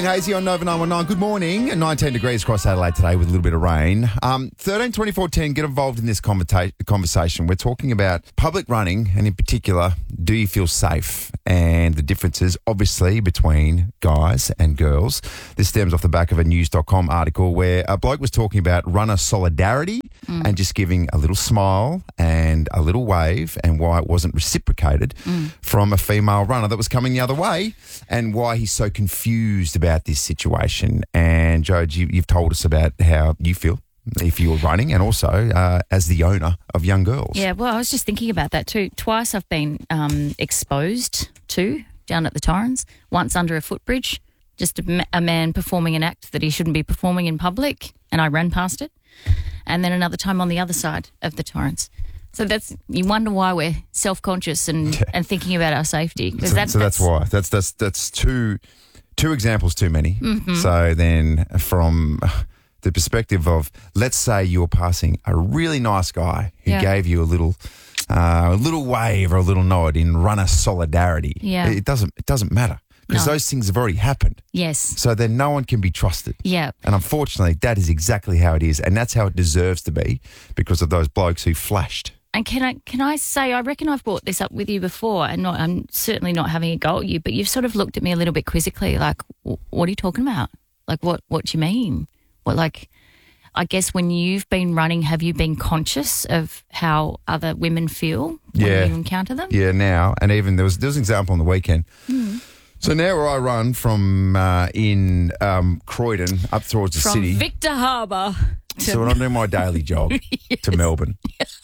Hazy on Nova 919. Good morning. 19 degrees across Adelaide today with a little bit of rain. 13 24 10, get involved in this conversation. We're talking about public running and in particular, do you feel safe? And the differences, obviously, between guys and girls. This stems off the back of a news.com article where a bloke was talking about runner solidarity and just giving a little smile and a little wave and why it wasn't reciprocated from a female runner that was coming the other way and why he's so confused about this situation. And Jode, you've told us about how you feel if you're running and also as the owner of young girls. Yeah, well, I was just thinking about that too. Twice I've been exposed to down at the Torrens, once under a footbridge, just a man performing an act that he shouldn't be performing in public, and I ran past it. And then another time on the other side of the Torrens. So you wonder why we're self-conscious and thinking about our safety. So that's why. That's two examples too many. Mm-hmm. So then from the perspective of, let's say you're passing a really nice guy who gave you a little wave or a little nod in runner solidarity. Yeah. It doesn't matter because those things have already happened. Yes. So then no one can be trusted. Yeah. And unfortunately, that is exactly how it is. And that's how it deserves to be because of those blokes who flashed. And can I say, I reckon I've brought this up with you before, and I'm certainly not having a go at you, but you've sort of looked at me a little bit quizzically, like, what are you talking about? Like, what do you mean? I guess when you've been running, have you been conscious of how other women feel when you encounter them? Yeah, now. And even there was an example on the weekend. So now where I run from in Croydon up towards the city. From Victor Harbour. So when I'm doing my daily jog to Melbourne.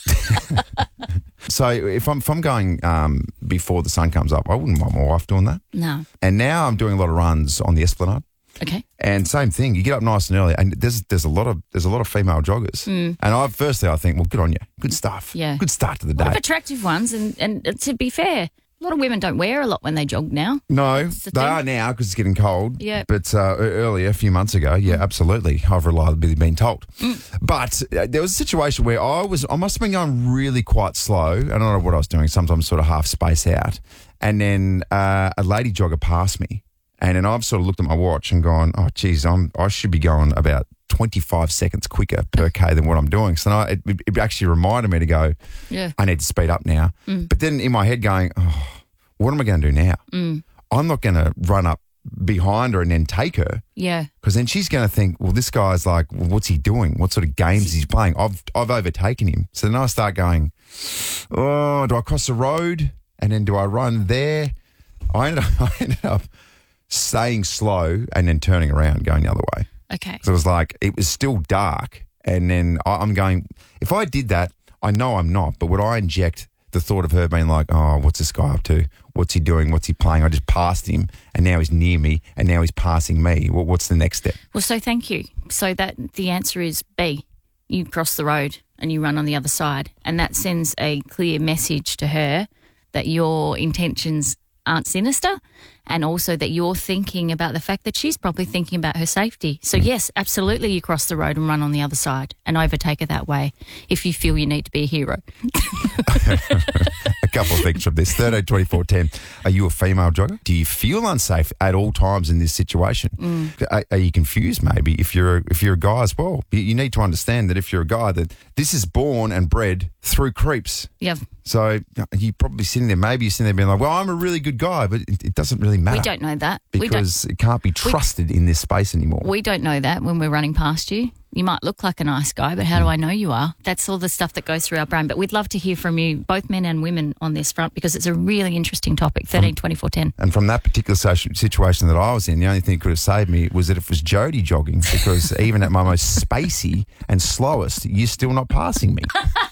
So if I'm going before the sun comes up, I wouldn't want my wife doing that. No. And now I'm doing a lot of runs on the Esplanade. Okay. And same thing, you get up nice and early, and there's a lot of female joggers. And I think, well, good on you, good stuff. Yeah. Good start to the day. A lot of attractive ones, and to be fair, a lot of women don't wear a lot when they jog now. No, they are now because it's getting cold. Yeah. But earlier, a few months ago, absolutely, I've reliably been told. But there was a situation where I must have been going really quite slow. I don't know what I was doing, sometimes sort of half space out. And then a lady jogger passed me. And then I've sort of looked at my watch and gone, oh, geez, I should be going about 25 seconds quicker per K than what I'm doing. So it actually reminded me to go, I need to speed up now. But then in my head going, oh, what am I going to do now? I'm not going to run up behind her and then take her. Yeah. Because then she's going to think, well, this guy's like, well, what's he doing? What sort of games is he playing? I've overtaken him. So then I start going, oh, do I cross the road? And then do I run there? I ended up staying slow and then turning around, going the other way. Okay. So it was still dark. And then I'm going, if I did that, I know I'm not, but would I inject the thought of her being like, oh, what's this guy up to? What's he doing? What's he playing? I just passed him and now he's near me and now he's passing me. What's the next step? Well, so thank you. So that the answer is B. You cross the road and you run on the other side. And that sends a clear message to her that your intentions aren't sinister, and also that you're thinking about the fact that she's probably thinking about her safety. So yes, absolutely, you cross the road and run on the other side and overtake her that way if you feel you need to be a hero. A couple of things from this. 13 24 10. Are you a female jogger? Do you feel unsafe at all times in this situation? Are you confused maybe if you're a guy as well? You need to understand that if you're a guy, that this is born and bred through creeps. Yeah. So you're probably sitting there, maybe you're sitting there being like, well, I'm a really good guy, but it doesn't really matter. We don't know that. Because it can't be trusted in this space anymore. We don't know that when we're running past you. You might look like a nice guy, but how do I know you are? That's all the stuff that goes through our brain. But we'd love to hear from you, both men and women, on this front because it's a really interesting topic, 13 24 10. And from that particular situation that I was in, the only thing that could have saved me was that it was Jody jogging because even at my most spacey and slowest, you're still not passing me.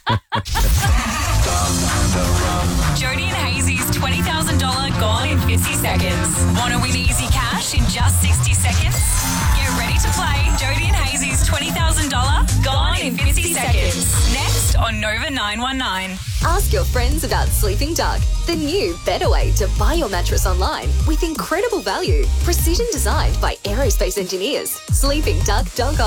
Jody and Hazy's $20,000 gone in 50 seconds. Want to win easy cash in just 60 seconds? Get ready to play Jody and Hazy's $20,000 gone in 50 seconds. Next on Nova 919. Ask your friends about Sleeping Duck, the new better way to buy your mattress online with incredible value. Precision designed by aerospace engineers. SleepingDuck.com.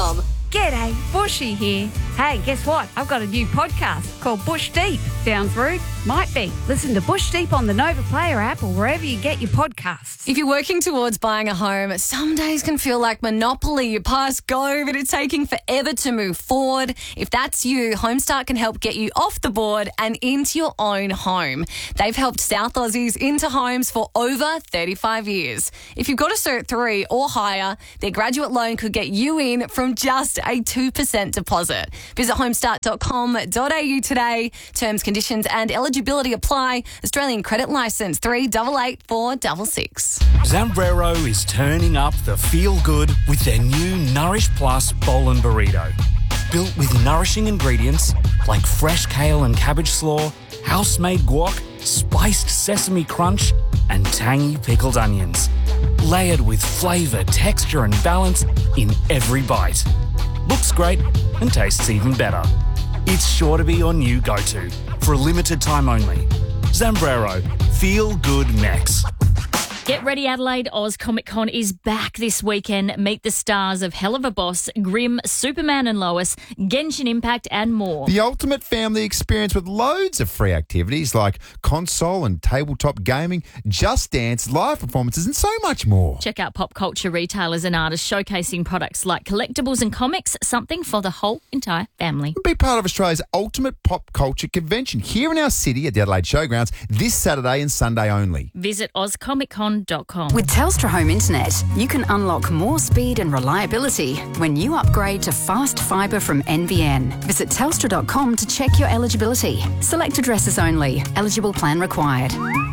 G'day, Bushy here. Hey, guess what? I've got a new podcast called Bush Deep. Sounds rude? Might be. Listen to Bush Deep on the Nova Player app or wherever you get your podcasts. If you're working towards buying a home, some days can feel like Monopoly. You pass go, but it's taking forever to move forward. If that's you, Homestart can help get you off the board and into your own home. They've helped South Aussies into homes for over 35 years. If you've got a Cert 3 or higher, their graduate loan could get you in from just a 2% deposit. Visit homestart.com.au today. Terms, conditions and eligibility apply. Australian credit licence 388466. Zambrero is turning up the feel-good with their new Nourish Plus Bowl and Burrito. Built with nourishing ingredients like fresh kale and cabbage slaw, house-made guac, spiced sesame crunch and tangy pickled onions. Layered with flavour, texture and balance in every bite. Looks great and tastes even better. It's sure to be your new go-to for a limited time only. Zambrero, feel good Mex. Get ready, Adelaide. Oz Comic Con is back this weekend. Meet the stars of Hell of a Boss, Grimm, Superman and Lois, Genshin Impact and more. The ultimate family experience with loads of free activities like console and tabletop gaming, Just Dance, live performances and so much more. Check out pop culture retailers and artists showcasing products like collectibles and comics, something for the whole entire family. Be part of Australia's ultimate pop culture convention here in our city at the Adelaide Showgrounds this Saturday and Sunday only. Visit ozcomiccon.com. With Telstra Home Internet, you can unlock more speed and reliability when you upgrade to fast fibre from NBN. Visit telstra.com to check your eligibility. Select addresses only. Eligible plan required.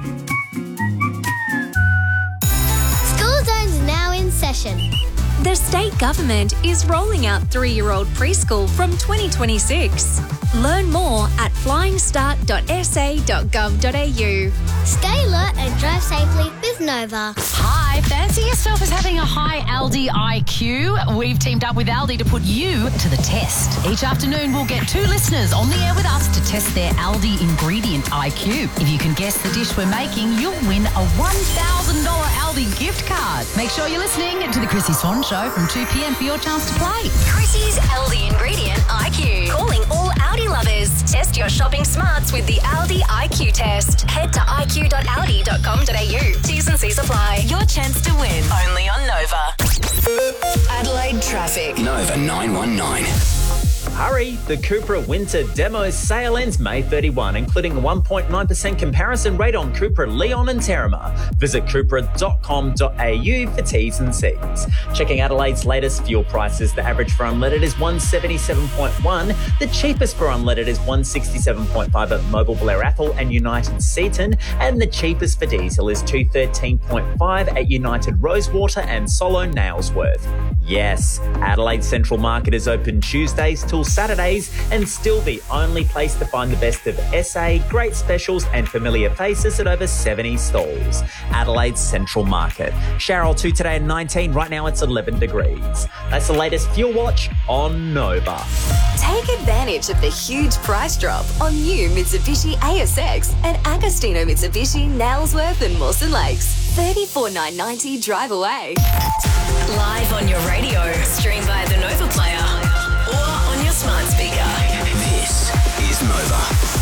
School Zone's now in session. The state government is rolling out 3-year-old preschool from 2026. Learn more at flyingstart.sa.gov.au. Stay alert and drive safely with Nova. Hi, fancy yourself as having a high Aldi IQ? We've teamed up with Aldi to put you to the test. Each afternoon, we'll get 2 listeners on the air with us to test their Aldi ingredient IQ. If you can guess the dish we're making, you'll win a $1,000 Aldi gift card. Make sure you're listening to the Chrissy Swan Show from 2 p.m. for your chance to play. Chrissy's Aldi ingredient IQ. Calling all Aldi lovers. Test your shopping smarts with the Aldi IQ test. Head to iq.aldi.com.au. T's and C's apply. Your chance to win. Only on Nova. Adelaide traffic. Nova 919. Hurry! The Cupra Winter Demo sale ends May 31, including a 1.9% comparison rate on Cupra Leon and Terima. Visit cupra.com.au for T's and C's. Checking Adelaide's latest fuel prices, the average for unleaded is 177.1, the cheapest for unleaded is 167.5 at Mobile Blair Athol and United Seaton, and the cheapest for diesel is 213.5 at United Rosewater and Solo Nailsworth. Yes, Adelaide Central Market is open Tuesdays till Saturdays and still the only place to find the best of SA, great specials and familiar faces at over 70 stalls. Adelaide Central Market. Cheryl 2 today at 19, right now it's 11 degrees. That's the latest fuel watch on Nova. Take advantage of the huge price drop on new Mitsubishi ASX and Agostino Mitsubishi Nailsworth and Mawson Lakes. $34,990 drive away. Live on your radio, stream via the Nova Player or on your smart speaker. This is Nova.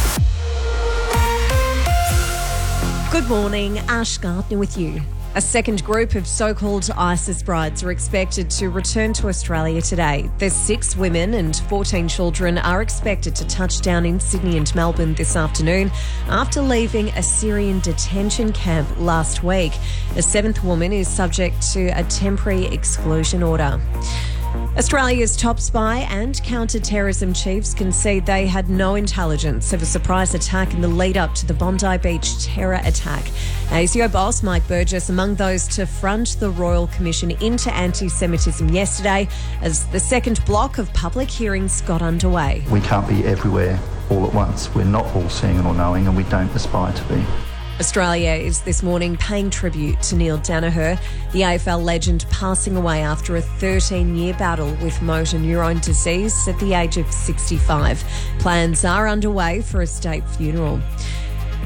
Good morning, Ash Gardner with you. A second group of so-called ISIS brides are expected to return to Australia today. There's 6 women and 14 children are expected to touch down in Sydney and Melbourne this afternoon after leaving a Syrian detention camp last week. A 7th woman is subject to a temporary exclusion order. Australia's top spy and counter-terrorism chiefs concede they had no intelligence of a surprise attack in the lead-up to the Bondi Beach terror attack. ASIO boss Mike Burgess among those to front the Royal Commission into anti-Semitism yesterday as the second block of public hearings got underway. We can't be everywhere all at once. We're not all seeing and all knowing, and we don't aspire to be. Australia is this morning paying tribute to Neil Danaher, the AFL legend passing away after a 13-year battle with motor neurone disease at the age of 65. Plans are underway for a state funeral.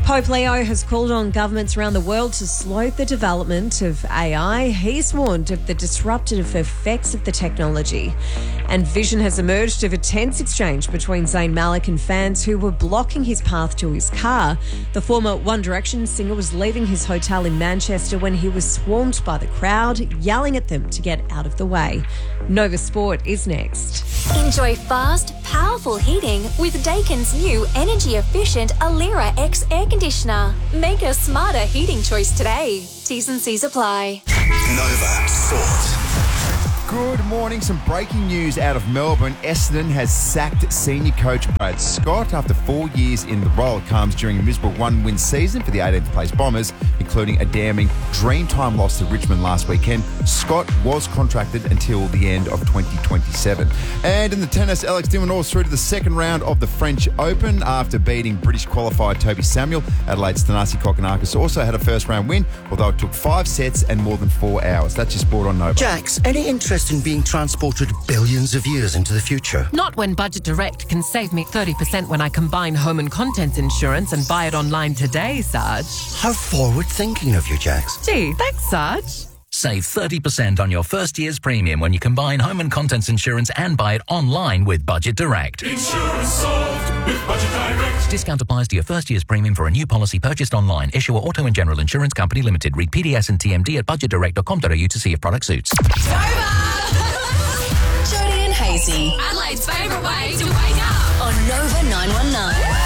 Pope Leo has called on governments around the world to slow the development of AI. He's warned of the disruptive effects of the technology. And vision has emerged of a tense exchange between Zayn Malik and fans who were blocking his path to his car. The former One Direction singer was leaving his hotel in Manchester when he was swarmed by the crowd, yelling at them to get out of the way. Nova Sport is next. Enjoy fast, powerful heating with Daikin's new energy-efficient Alira X air conditioner. Make a smarter heating choice today. T's and C's apply. Nova Sport. Good morning. Some breaking news out of Melbourne. Essendon has sacked senior coach Brad Scott after 4 years in the role. It comes during a miserable one-win season for the 18th place Bombers, including a damning Dreamtime loss to Richmond last weekend. Scott was contracted until the end of 2027. And in the tennis, Alex de Minaur is through to the second round of the French Open after beating British qualified Toby Samuel. Adelaide's Thanasi Kokkinakis also had a first-round win, although it took 5 sets and more than 4 hours. That's your sport on Nova. Jax, any interest in being transported billions of years into the future? Not when Budget Direct can save me 30% when I combine home and contents insurance and buy it online today, Sarge. How forward-thinking of you, Jax. Gee, thanks, Sarge. Save 30% on your first year's premium when you combine home and contents insurance and buy it online with Budget Direct. Insurance solved with Budget Direct. Discount applies to your first year's premium for a new policy purchased online. Issuer Auto and General Insurance Company Limited. Read PDS and TMD at budgetdirect.com.au to see if product suits. Jody and Hazy. Adelaide's favourite way to wake up on Nova 919.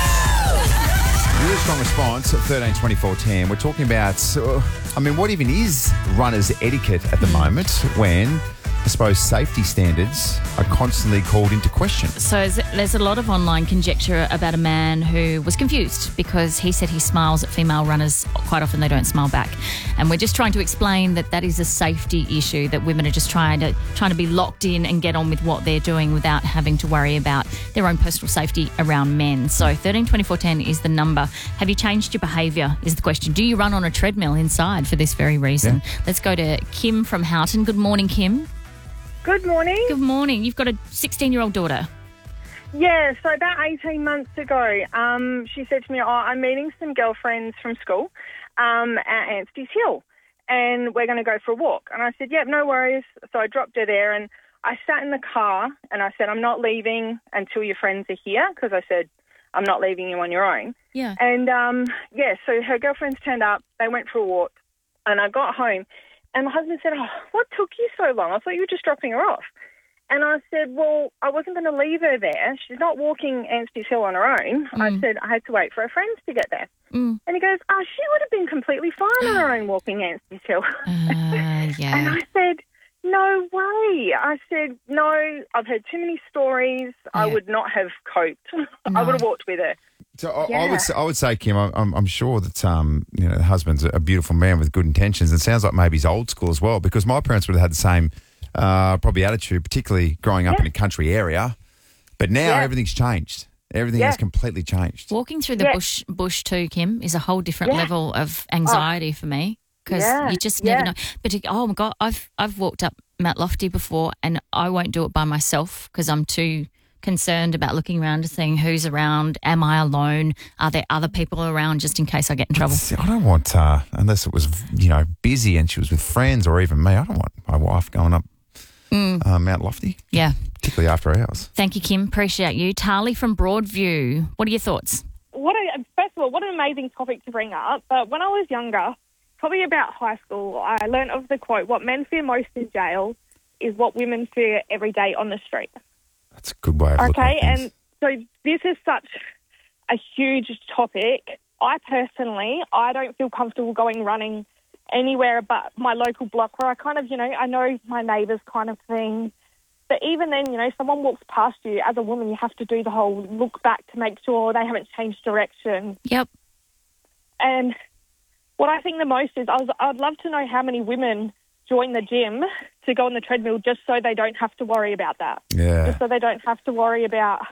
Really strong response at 13 24 10. We're talking about, what even is runner's etiquette at the moment when, I suppose, safety standards are constantly called into question? So there's a lot of online conjecture about a man who was confused because he said he smiles at female runners. Quite often they don't smile back. And we're just trying to explain that that is a safety issue, that women are just trying to be locked in and get on with what they're doing without having to worry about their own personal safety around men. So 13 24 10 is the number. Have you changed your behaviour is the question. Do you run on a treadmill inside for this very reason? Yeah. Let's go to Kim from Houghton. Good morning, Kim. Good morning. Good morning. You've got a 16-year-old daughter. Yeah, so about 18 months ago, she said to me, I'm meeting some girlfriends from school at Anstey's Hill, and we're going to go for a walk. And I said, yep, no worries. So I dropped her there, and I sat in the car, and I said, I'm not leaving until your friends are here, because I said, I'm not leaving you on your own. Yeah. And, so her girlfriends turned up, they went for a walk, and I got home. And my husband said, what took you so long? I thought you were just dropping her off. And I said, well, I wasn't going to leave her there. She's not walking Anstey's Hill on her own. I said I had to wait for her friends to get there. And he goes, she would have been completely fine on her own walking Anstey's Hill. Yeah. And I said, no way. I said, no, I've heard too many stories. Yeah. I would not have coped. No. I would have walked with her. So I would say, Kim, I'm sure that the husband's a beautiful man with good intentions. It sounds like maybe he's old school as well, because my parents would have had the same probably attitude, particularly growing up in a country area. But now everything's changed. Everything has completely changed. Walking through the bush too, Kim, is a whole different level of anxiety for me, because you just never know. But oh my God, I've walked up Mount Lofty before, and I won't do it by myself because I'm too concerned about looking around and seeing who's around. Am I alone? Are there other people around just in case I get in trouble? I don't want, unless it was, busy and she was with friends or even me, I don't want my wife going up Mount Lofty. Yeah. Particularly after hours. Thank you, Kim. Appreciate you. Tarly from Broadview. What are your thoughts? First of all, what an amazing topic to bring up. But when I was younger, probably about high school, I learned of the quote, what men fear most in jail is what women fear every day on the street. That's a good way of looking at things. And so this is such a huge topic. I don't feel comfortable going running anywhere but my local block where I kind of, I know my neighbours kind of thing. But even then, someone walks past you, as a woman, you have to do the whole look back to make sure they haven't changed direction. Yep. And what I think the most is I'd love to know how many women join the gym to go on the treadmill just so they don't have to worry about that. Yeah. Just so they don't have to worry about,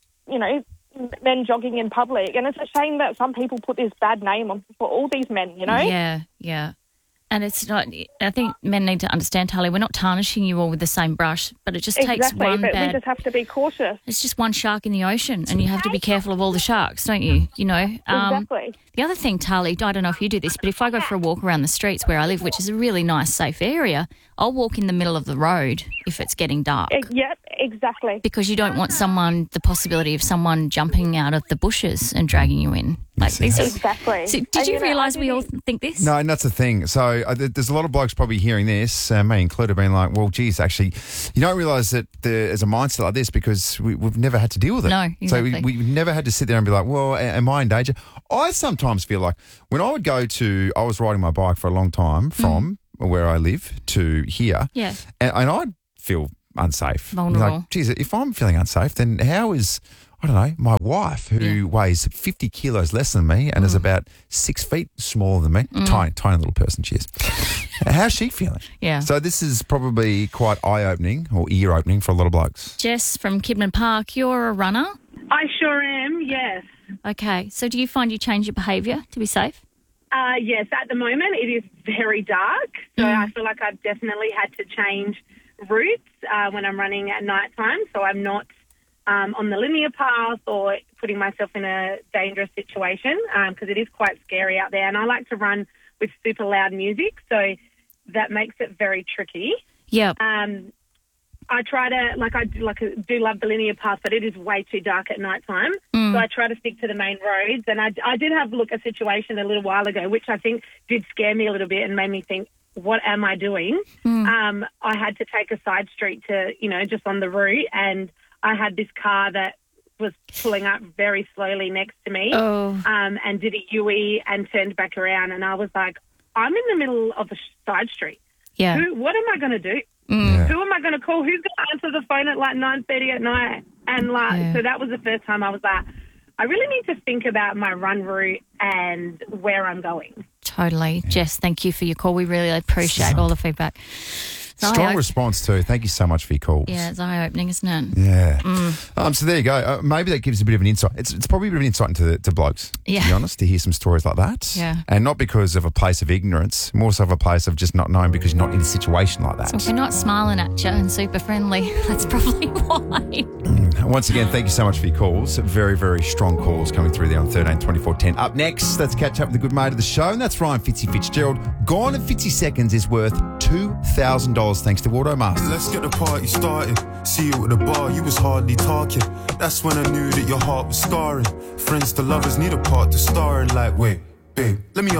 men jogging in public. And it's a shame that some people put this bad name on for all these men, Yeah, yeah. And it's not, I think men need to understand, Tali, we're not tarnishing you all with the same brush, but it just takes one but bad... we just have to be cautious. It's just one shark in the ocean, and you have to be careful of all the sharks, don't you? You know? Exactly. The other thing, Tali, I don't know if you do this, but if I go for a walk around the streets where I live, which is a really nice, safe area, I'll walk in the middle of the road if it's getting dark. Yep, exactly. Because you don't want the possibility of someone jumping out of the bushes and dragging you in. Exactly. So did you realise we all think this? No, and that's the thing. So there's a lot of blokes probably hearing this, me included, being like, well, geez, actually, you don't realise that there's a mindset like this because we've never had to deal with it. No, exactly. So we've never had to sit there and be like, well, am I in danger? I sometimes feel like when I would I was riding my bike for a long time from where I live to here, yeah, and I'd feel unsafe. Vulnerable. Like, geez, if I'm feeling unsafe, then how is... I don't know, my wife, who weighs 50 kilos less than me and is about 6 feet smaller than me, tiny little person she is. How's she feeling? Yeah. So this is probably quite eye-opening or ear-opening for a lot of blokes. Jess from Kidman Park, you're a runner? I sure am, yes. Okay, so do you find you change your behaviour to be safe? Yes, at the moment it is very dark, so I feel like I've definitely had to change routes when I'm running at night time, so I'm not on the linear path or putting myself in a dangerous situation because it is quite scary out there. And I like to run with super loud music, so that makes it very tricky. Yeah. I try to, I do love the linear path, but it is way too dark at night time. So I try to stick to the main roads. And I did have a situation a little while ago, which I think did scare me a little bit and made me think, what am I doing? I had to take a side street to, just on the route, and I had this car that was pulling up very slowly next to me and did a U-E and turned back around. And I was like, I'm in the middle of a side street. Yeah. What am I going to do? Yeah. Who am I going to call? Who's going to answer the phone at 9:30 at night? And so that was the first time I was like, I really need to think about my run route and where I'm going. Totally. Jess, thank you for your call. We really appreciate all the feedback. Strong response too. Thank you so much for your calls. Yeah, it's eye-opening, isn't it? Yeah. So there you go. Maybe that gives a bit of an insight. It's probably a bit of an insight into blokes, to be honest, to hear some stories like that. Yeah. And not because of a place of ignorance, more so of a place of just not knowing because you're not in a situation like that. So if we're not smiling at you and super friendly, that's probably why. Once again, thank you so much for your calls. Very, very strong calls coming through there on 13 24 10. Up next, let's catch up with the good mate of the show, and that's Ryan Fitzgerald. Gone in 50 seconds is worth $2,000 thanks to Automaster. Let's get the party started. See you at the bar, you was hardly talking. That's when I knew that your heart was scarring. Friends to lovers need a part to star in. Like, wait, babe, let me